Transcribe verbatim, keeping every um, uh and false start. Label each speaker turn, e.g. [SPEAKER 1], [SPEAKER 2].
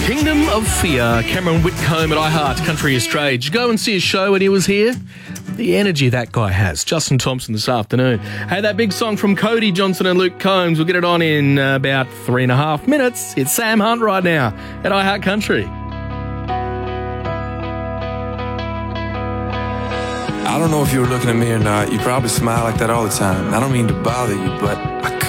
[SPEAKER 1] Kingdom of Fear, Cameron Whitcomb at iHeart Country Australia. Did you go and see his show when he was here? The energy that guy has. Justin Thompson this afternoon. Hey, that big song from Cody Johnson and Luke Combs. We'll get it on in uh, about three and a half minutes. It's Sam Hunt right now at iHeart Country.
[SPEAKER 2] I don't know if you were looking at me or not. You probably smile like that all the time. I don't mean to bother you, but I